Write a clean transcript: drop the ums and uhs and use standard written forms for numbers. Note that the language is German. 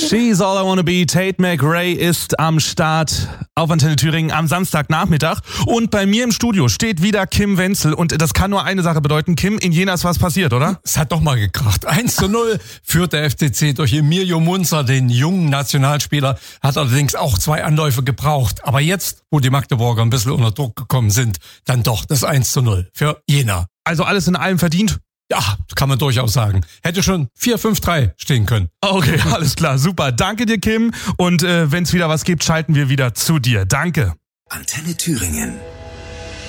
She's All I Wanna Be, Tate McRae ist am Start auf Antenne Thüringen am Samstagnachmittag. Und bei mir im Studio steht wieder Kim Wenzel. Und das kann nur eine Sache bedeuten. Kim, in Jena ist was passiert, oder? Es hat doch mal gekracht. 1:0 führt der FCC durch Emilio Munzer, den jungen Nationalspieler. Hat allerdings auch 2 Anläufe gebraucht. Aber jetzt, wo die Magdeburger ein bisschen unter Druck gekommen sind, dann doch das 1:0 für Jena. Also alles in allem verdient? Ja, kann man durchaus sagen. Hätte schon 4-5-3 stehen können. Okay, alles klar, super. Danke dir, Kim. Und wenn es wieder was gibt, schalten wir wieder zu dir. Danke. Antenne Thüringen.